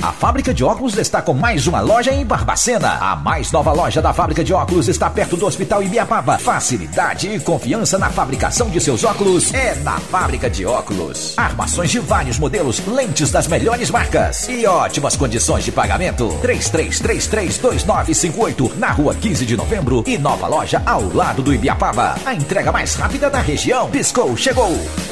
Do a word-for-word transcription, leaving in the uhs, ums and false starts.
A Fábrica de Óculos está com mais uma loja em Barbacena. A mais nova loja da Fábrica de Óculos está perto do Hospital Ibiapaba. Facilidade e confiança na fabricação de seus óculos é na Fábrica de Óculos. Armações de vários modelos, lentes das melhores marcas e ótimas condições de pagamento. três três três três dois nove cinco oito na rua quinze de novembro e nova loja ao lado do Ibiapaba. A entrega mais rápida da região. Piscou, chegou!